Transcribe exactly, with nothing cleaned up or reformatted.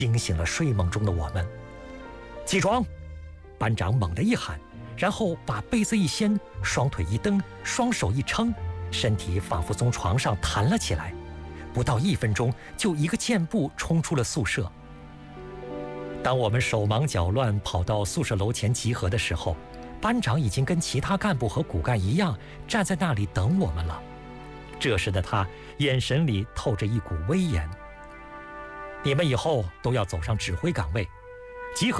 惊醒了睡梦中的我们。起床！班长猛地一喊，然后把被子一掀，双腿一蹬，双手一撑，身体仿佛从床上弹了起来，不到一分钟就一个箭步冲出了宿舍。当我们手忙脚乱跑到宿舍楼前集合的时候，班长已经跟其他干部和骨干一样站在那里等我们了。这时的他眼神里透着一股威严。你们以后都要走上指挥岗位，集合